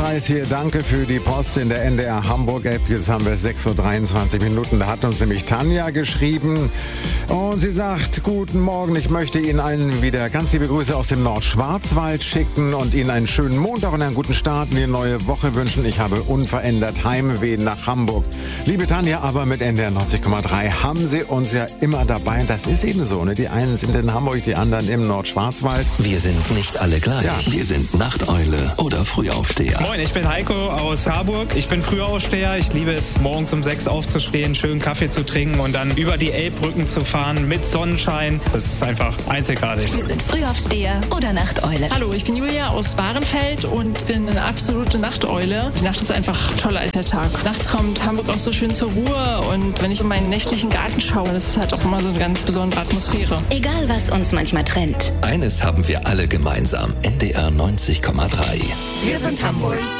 90,3 ist hier. Danke für die Post in der NDR Hamburg-App. Jetzt haben wir 6:23 Uhr. Da hat uns nämlich Tanja geschrieben. Und sie sagt, guten Morgen, ich möchte Ihnen allen wieder ganz liebe Grüße aus dem Nordschwarzwald schicken und Ihnen einen schönen Montag und einen guten Start in die neue Woche wünschen. Ich habe unverändert Heimweh nach Hamburg. Liebe Tanja, aber mit NDR 90,3 haben Sie uns ja immer dabei. Das ist eben so, ne? Die einen sind in Hamburg, die anderen im Nordschwarzwald. Wir sind nicht alle gleich. Ja. Wir sind Nachteule oder Frühaufsteher. Moin, ich bin Heiko aus Harburg. Ich bin Frühaufsteher. Ich liebe es, morgens um 6 aufzustehen, schön Kaffee zu trinken und dann über die Elbbrücken zu fahren mit Sonnenschein. Das ist einfach einzigartig. Wir sind Frühaufsteher oder Nachteule. Hallo, ich bin Julia aus Bahrenfeld und bin eine absolute Nachteule. Die Nacht ist einfach toller als der Tag. Nachts kommt Hamburg auch so schön zur Ruhe und wenn ich in meinen nächtlichen Garten schaue, das ist halt auch immer so eine ganz besondere Atmosphäre. Egal, was uns manchmal trennt. Eines haben wir alle gemeinsam. NDR 90,3. Wir sind Hamburg.